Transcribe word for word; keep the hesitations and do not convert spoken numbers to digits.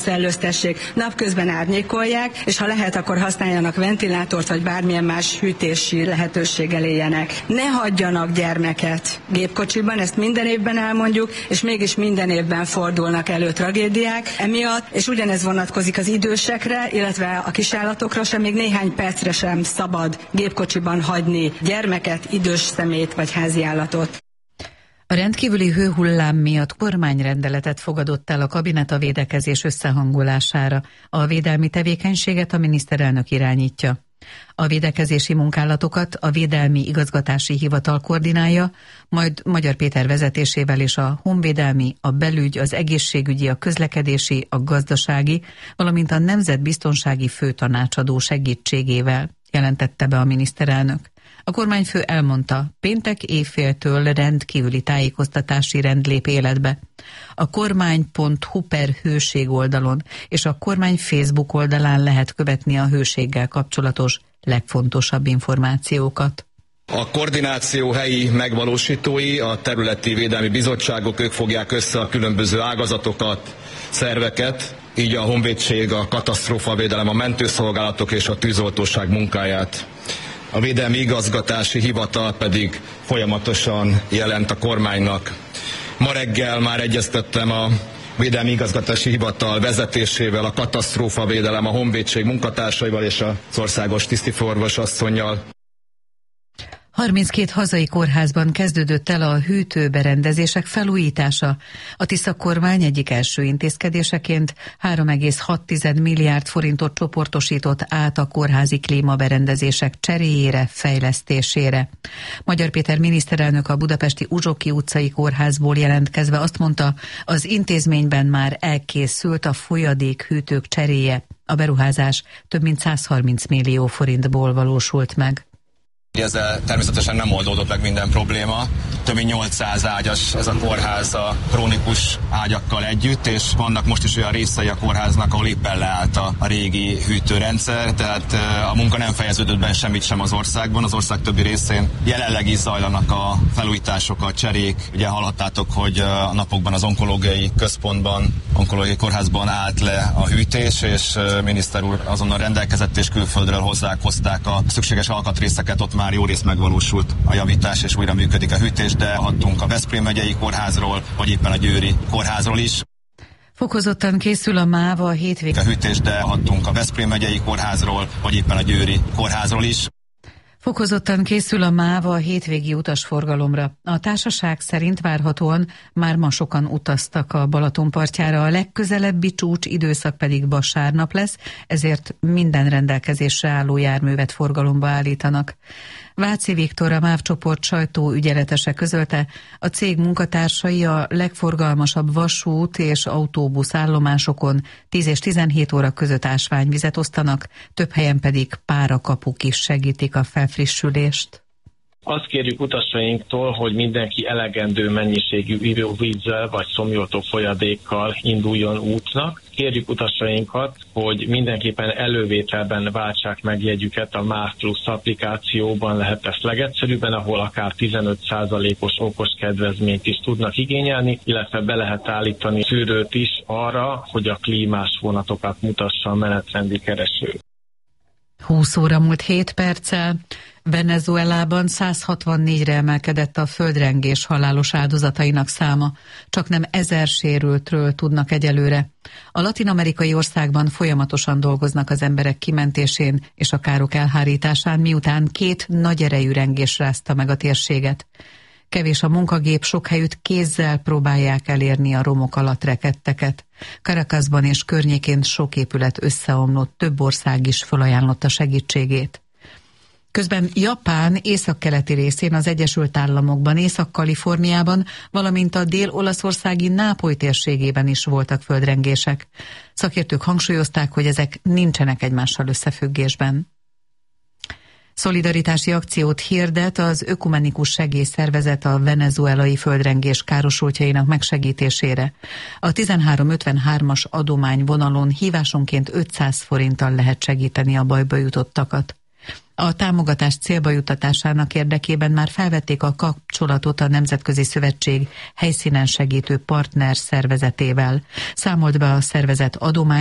szellőztessék, napközben árnyékolják, és ha lehet, akkor használjanak ventilátort, vagy bármilyen más hűtési lehetőséggel éljenek. Ne hagyjanak gyermeket gépkocsiban, ezt minden évben elmondjuk, és mégis minden évben fordulnak elő tragédiák emiatt, és ugyanez vonatkozik az idősekre, illetve a kisállatokra sem, még néhány percre sem szabad gépkocsiban hagyni gyermeket, idős személyt vagy háziállatot. A rendkívüli hőhullám miatt kormányrendeletet fogadott el a kabinet a védekezés összehangolására. A védelmi tevékenységet a miniszterelnök irányítja. A védekezési munkálatokat a Védelmi Igazgatási Hivatal koordinálja, majd Magyar Péter vezetésével és a honvédelmi, a belügy, az egészségügyi, a közlekedési, a gazdasági, valamint a nemzetbiztonsági főtanácsadó segítségével, jelentette be a miniszterelnök. A kormányfő elmondta, péntek éjféltől rendkívüli tájékoztatási rend lép életbe. A kormány pont hu per hőség oldalon és a kormány Facebook oldalán lehet követni a hőséggel kapcsolatos legfontosabb információkat. A koordináció helyi megvalósítói, a területi védelmi bizottságok, ők fogják össze a különböző ágazatokat, szerveket, így a honvédség, a katasztrófavédelem, a mentőszolgálatok és a tűzoltóság munkáját. A Védelmi Igazgatási Hivatal pedig folyamatosan jelent a kormánynak. Ma reggel már egyeztettem a Védelmi Igazgatási Hivatal vezetésével, a katasztrófavédelem, a honvédség munkatársaival és az országos tisztifőorvos asszonnyal. harminckét hazai kórházban kezdődött el a hűtőberendezések felújítása. A Tisza kormány egyik első intézkedéseként három egész hat milliárd forintot csoportosított át a kórházi klímaberendezések cseréjére, fejlesztésére. Magyar Péter miniszterelnök a budapesti Uzsoki utcai kórházból jelentkezve azt mondta, az intézményben már elkészült a folyadék hűtők cseréje. A beruházás több mint százharminc millió forintból valósult meg. Ezzel természetesen nem oldódott meg minden probléma. Több mint nyolcszáz ágyas ez a kórház a krónikus ágyakkal együtt, és vannak most is olyan részei a kórháznak, ahol éppen leállt a, a régi hűtőrendszer, tehát a munka nem fejeződött be semmit sem az országban. Az ország többi részén jelenleg is zajlanak a felújítások, a cserék. Ugye hallhattátok, hogy a napokban az onkológiai központban, onkológiai kórházban állt le a hűtés, és miniszter úr azonnal rendelkezett, és külföldről hozzák, hozták a szükséges alkatrészeket, ott már jó rész megvalósult a javítás, és újra működik a hűtés, de adtunk a Veszprém megyei kórházról, vagy éppen a Győri kórházról is. Fokozottan készül a MÁV a hétvég... A hűtés, de adtunk a Veszprém megyei kórházról, vagy éppen a Győri kórházról is. Fokozottan készül a MÁV a hétvégi utasforgalomra. A társaság szerint várhatóan már ma sokan utaztak a Balatonpartjára, a legközelebbi csúcs időszak pedig vasárnap lesz, ezért minden rendelkezésre álló járművet forgalomba állítanak. Váci Viktor, a MÁV csoport sajtóügyeletese közölte, a cég munkatársai a legforgalmasabb vasút és autóbusz állomásokon tíz és tizenhét óra között ásványvizet osztanak, több helyen pedig párakapuk is segítik a felfrissülést. Azt kérjük utasainktól, hogy mindenki elegendő mennyiségű ivóvízzel vagy szomjoltó folyadékkal induljon útnak. Kérjük utasainkat, hogy mindenképpen elővételben váltsák meg jegyüket a MÁV Plusz applikációban, lehet ezt legegyszerűbben, ahol akár tizenöt százalékos okos kedvezményt is tudnak igényelni, illetve be lehet állítani szűrőt is arra, hogy a klímás vonatokat mutassa a menetrendi kereső. húsz óra múlt hét perccel. Venezuelában száz hatvannégyre emelkedett a földrengés halálos áldozatainak száma, csak nem ezer sérültről tudnak egyelőre. A latin-amerikai országban folyamatosan dolgoznak az emberek kimentésén és a károk elhárításán, miután két nagy erejű rengés rázta meg a térséget. Kevés a munkagép, sok helyütt kézzel próbálják elérni a romok alatt rekedteket. Caracasban és környékén sok épület összeomlott, több ország is felajánlotta segítségét. Közben Japán északkeleti részén, az Egyesült Államokban, Észak-Kaliforniában, valamint a dél-olaszországi Nápoly térségében is voltak földrengések. Szakértők hangsúlyozták, hogy ezek nincsenek egymással összefüggésben. Szolidaritási akciót hirdet az Ökumenikus Segélyszervezet a venezuelai földrengés károsultjainak megsegítésére. A tizenhárom ötvenhármas adományvonalon hívásonként ötszáz forinttal lehet segíteni a bajba jutottakat. A támogatás célba juttatásának érdekében már felvették a kapcsolatot a Nemzetközi Szövetség helyszínen segítő partner szervezetével. Számolt be a szervezet adomány